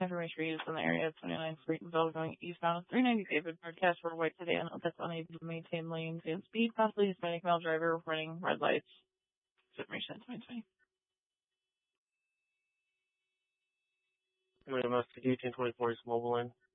information for use in the area of 29 Street in Bell going eastbound of 390 David broadcast for white sedan that's unable to maintain lanes and speed, possibly Hispanic male driver running red lights. Information 2020. Must be 1024 is mobile in.